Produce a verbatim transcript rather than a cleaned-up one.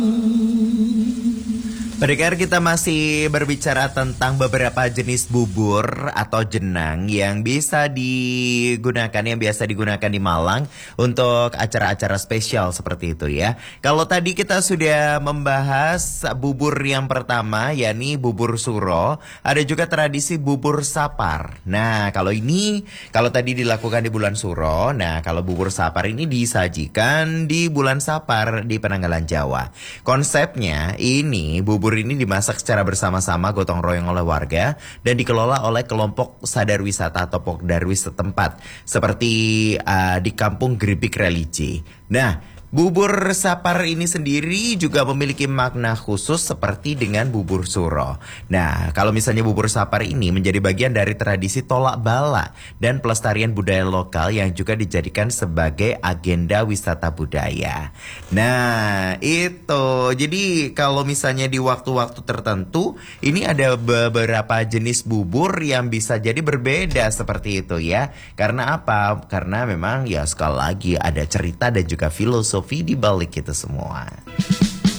Pendengar, kita masih berbicara tentang beberapa jenis bubur atau jenang yang bisa digunakan, yang biasa digunakan di Malang untuk acara-acara spesial seperti itu ya. Kalau tadi kita sudah membahas bubur yang pertama, yakni bubur suro, ada juga tradisi bubur sapar. Nah, kalau ini, kalau tadi dilakukan di bulan suro, nah kalau bubur sapar ini disajikan di bulan sapar di Penanggalan Jawa. Konsepnya ini bubur ini dimasak secara bersama-sama gotong royong oleh warga dan dikelola oleh kelompok sadar wisata atau Pokdarwis setempat seperti uh, di kampung Gripik Religi. Nah, bubur sapar ini sendiri juga memiliki makna khusus seperti dengan bubur suro. Nah, kalau misalnya bubur sapar ini menjadi bagian dari tradisi tolak bala dan pelestarian budaya lokal yang juga dijadikan sebagai agenda wisata budaya. Nah, itu. Jadi kalau misalnya di waktu-waktu tertentu, ini ada beberapa jenis bubur yang bisa jadi berbeda seperti itu ya. Karena apa? Karena memang ya sekali lagi ada cerita dan juga filosofi di balik itu semua.